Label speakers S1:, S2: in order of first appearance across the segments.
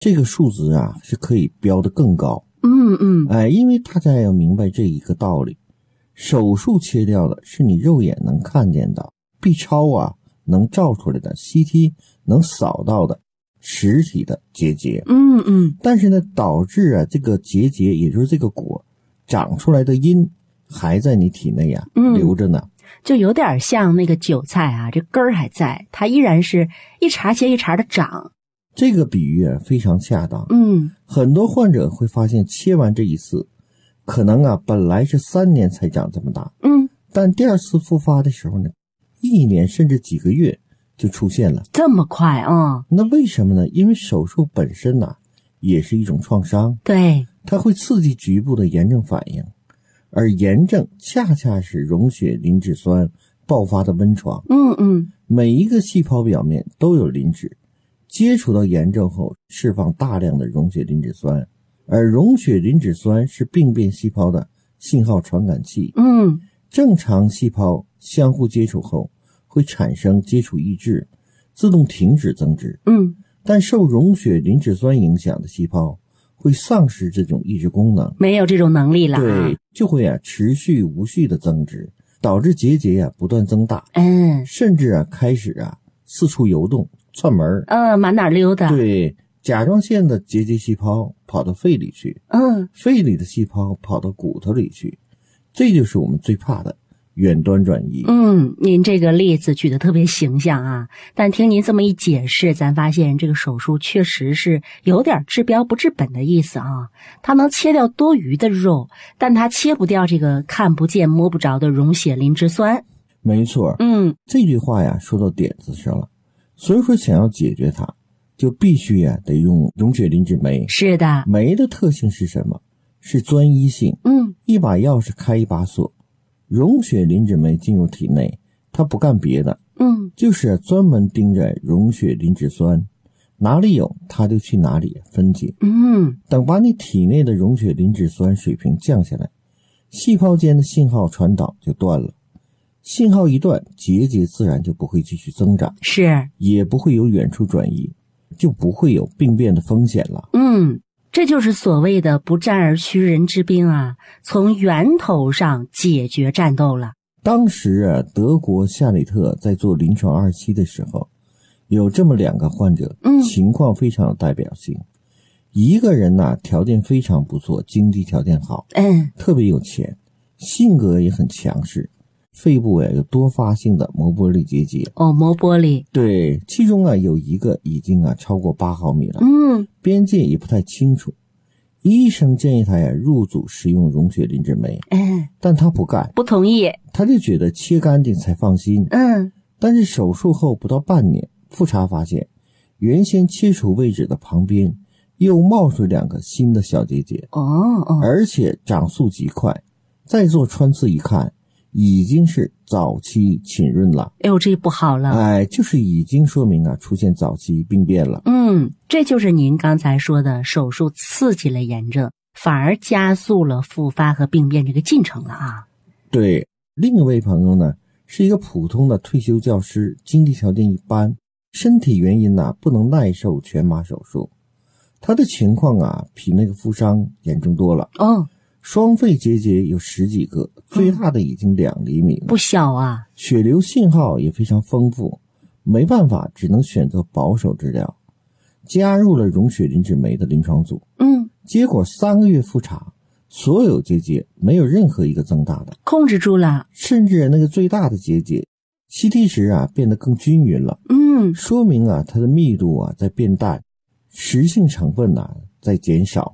S1: 这个数值啊是可以标得更高。因为大家要明白这一个道理，手术切掉的是你肉眼能看见到 B 超啊能照出来的 CT 能扫到的实体的结节。但是呢，导致啊这个结节，也就是这个果长出来的因还在你体内啊留着呢。
S2: 就有点像那个韭菜啊，这根儿还在，它依然是一茬接一茬的长。
S1: 这个比喻啊非常恰当。很多患者会发现切完这一次可能啊本来是3年才长这么大，但第二次复发的时候呢，1年甚至几个月就出现了。
S2: 这么快啊？
S1: 那为什么呢？因为手术本身呢也是一种创伤，
S2: 对，
S1: 它会刺激局部的炎症反应，而炎症恰恰是溶血磷脂酸爆发的温床。每一个细胞表面都有磷脂，接触到炎症后释放大量的溶血磷脂酸，而溶血磷脂酸是病变细胞的信号传感器。正常细胞相互接触后会产生接触抑制，自动停止增殖。但受溶血磷脂酸影响的细胞会丧失这种抑制功能，
S2: 没有这种能力了。
S1: 对，就会啊持续无序的增殖，导致结节啊不断增大。甚至啊开始啊四处游动窜门，
S2: 满哪溜达。
S1: 对，甲状腺的结节细胞跑到肺里去，肺里的细胞跑到骨头里去，这就是我们最怕的远端转移。
S2: 您这个例子举得特别形象啊，但听您这么一解释，咱发现这个手术确实是有点治标不治本的意思啊。它能切掉多余的肉，但它切不掉这个看不见摸不着的溶血磷脂酸。
S1: 没错。这句话呀说到点子上了。所以说想要解决它，就必须啊得用溶血磷脂酶。
S2: 是的。
S1: 酶的特性是什么？是专一性。一把钥匙开一把锁。溶血磷脂酶进入体内，它不干别的，就是专门盯着溶血磷脂酸，哪里有它就去哪里分解。等把你体内的溶血磷脂酸水平降下来，细胞间的信号传导就断了。信号一断，结节自然就不会继续增长，
S2: 是，
S1: 也不会有远处转移，就不会有病变的风险了。
S2: 这就是所谓的不战而屈人之兵啊，从源头上解决战斗了。
S1: 当时啊，德国夏里特在做临床2期的时候，有这么2个患者，情况非常有代表性。一个人呢，条件非常不错，经济条件好，特别有钱，性格也很强势，肺部有多发性的膜玻璃结节。
S2: 膜玻璃。
S1: 对，其中啊有一个已经啊超过8毫米了，边界也不太清楚。医生建议他呀入组使用溶血磷脂酶，但他不干，
S2: 不同意，
S1: 他就觉得切干净才放心。但是手术后不到半年，复查发现原先切除位置的旁边又冒出2个新的小结节，而且长速极快，再做穿刺一看，已经是早期浸润了。
S2: 这不好了。
S1: 就是已经说明啊出现早期病变了。
S2: 这就是您刚才说的手术刺激了炎症，反而加速了复发和病变这个进程了啊。
S1: 对，另一位朋友呢是一个普通的退休教师，经济条件一般，身体原因呢不能耐受全麻手术。他的情况啊比那个负伤严重多了。双肺结节有10几个，最大的已经2厘米了，
S2: 不小啊。
S1: 血流信号也非常丰富，没办法，只能选择保守治疗，加入了溶血磷脂酶的临床组。结果3个月复查，所有结节没有任何一个增大的，
S2: 控制住了，
S1: 甚至那个最大的结节 CT 值啊变得更均匀了。说明啊它的密度啊在变淡，实性成分啊在减少。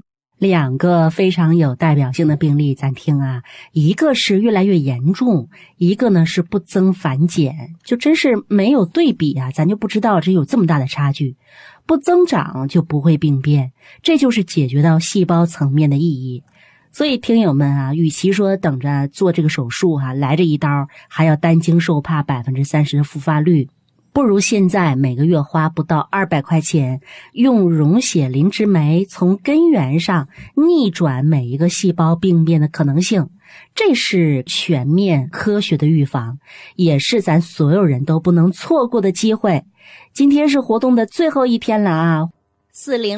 S2: 2个非常有代表性的病例咱听啊，一个是越来越严重，一个呢是不增反减，就真是没有对比啊，咱就不知道这有这么大的差距。不增长就不会病变，这就是解决到细胞层面的意义。所以听友们啊，与其说等着做这个手术啊，来这一刀还要担惊受怕30%的复发率，不如现在每个月花不到200块钱，用溶血磷脂酶从根源上逆转每一个细胞病变的可能性。这是全面科学的预防，也是咱所有人都不能错过的机会。今天是活动的最后一天了啊！ 40